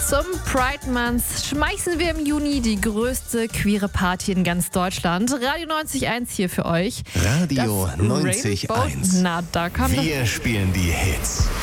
Zum Pride Month schmeißen wir im Juni die größte queere Party in ganz Deutschland. Radio 90.1 hier für euch. Radio Das 90.1. Na, da kam Wir spielen die Hits.